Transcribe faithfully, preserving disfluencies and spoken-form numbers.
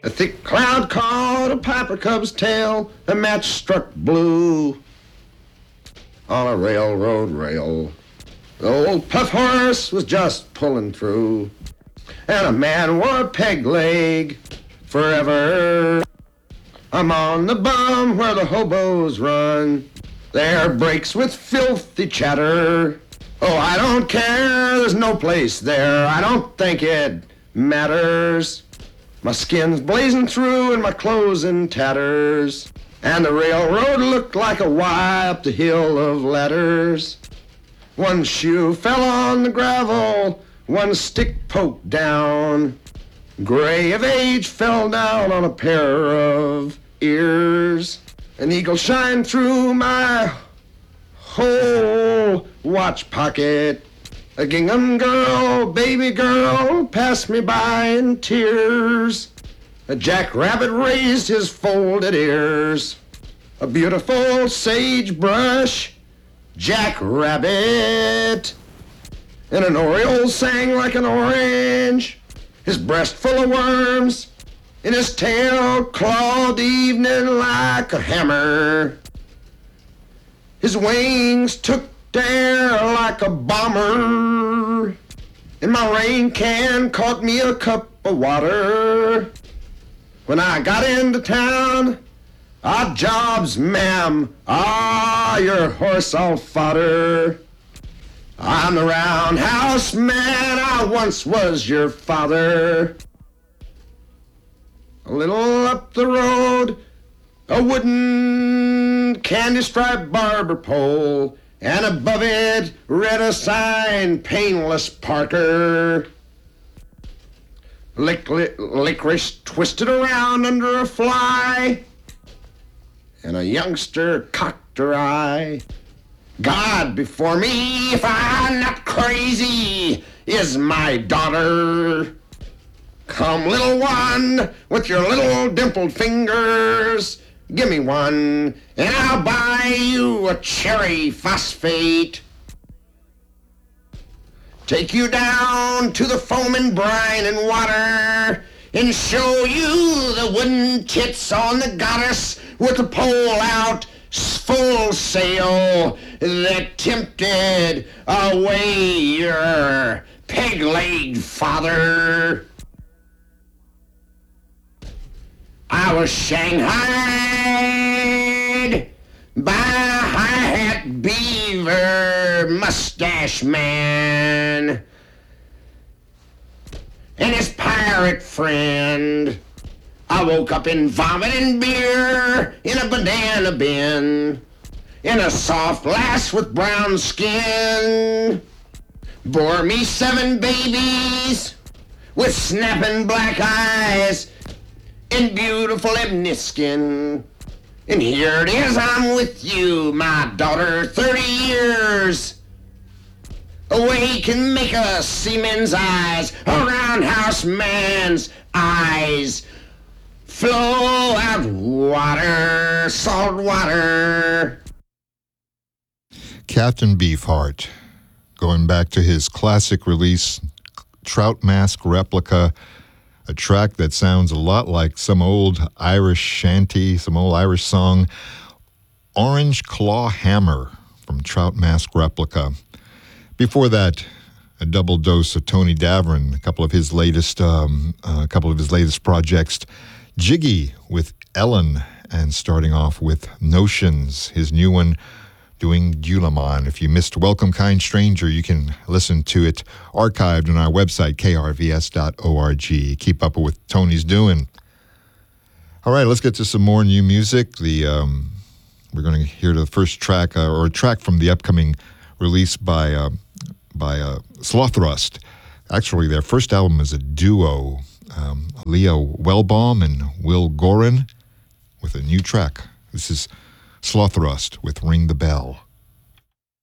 A thick cloud caught a piper cub's tail, a match struck blue on a railroad rail. The old puff horse was just pulling through, and a man wore a peg leg forever. I'm on the bum where the hobos run, their brakes with filthy chatter. Oh, I don't care, there's no place there, I don't think it matters. My skin's blazing through and my clothes in tatters, and the railroad looked like a Y up the hill of ladders. One shoe fell on the gravel, one stick poked down. Gray of age fell down on a pair of ears. An eagle shined through my whole watch pocket. A gingham girl, baby girl, passed me by in tears. A jackrabbit raised his folded ears. A beautiful sagebrush jackrabbit. And an oriole sang like an orange, his breast full of worms, and his tail clawed the evening like a hammer. His wings took the air like a bomber, and my rain can caught me a cup of water. When I got into town, odd jobs, ma'am, ah, your horse all fodder. I'm the roundhouse man, I once was your father. A little up the road, a wooden candy-striped barber pole, and above it read a sign, Painless Parker. Lic- lic- licorice twisted around under a fly, and a youngster cocked her eye. God before me, if I'm not crazy, is my daughter. Come, little one, with your little dimpled fingers, give me one, and I'll buy you a cherry phosphate. Take you down to the foaming brine and water, and show you the wooden tits on the goddess with the pole out, full sail, that tempted away your peg-legged father. I was shanghaied by a high-hat beaver mustache man and his pirate friend. I woke up in vomit and beer in a banana bin, in a soft lass with brown skin. Bore me seven babies with snapping black eyes and beautiful ebony skin. And here it is, I'm with you, my daughter, thirty years away can make a seaman's eyes, a roundhouse man's eyes, flow out water, salt water. Captain Beefheart, going back to his classic release, Trout Mask Replica, a track that sounds a lot like some old Irish shanty, some old Irish song, Orange Claw Hammer from Trout Mask Replica. Before that, a double dose of Tony Davern, a couple of his latest, um, uh, a couple of his latest projects, Jiggy with Ellen, and starting off with Notions, his new one, doing Gulamon. If you missed Welcome Kind Stranger, you can listen to it archived on our website, k r v s dot org. Keep up with what Tony's doing. All right, let's get to some more new music. The um, we're going to hear the first track, uh, or a track from the upcoming release by uh, by uh, Slothrust. Actually, their first album is a duo, um, Leo Wellbaum and Will Gorin, with a new track. This is Slothrust with Ring the Bell.